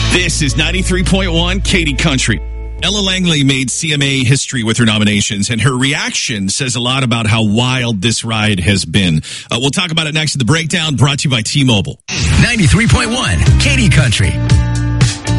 This is 93.1 Katy Country. Ella Langley made CMA history with her nominations, and her reaction says a lot about how wild this ride has been. We'll talk about it next in the breakdown, brought to you by T-Mobile. 93.1 Katy Country.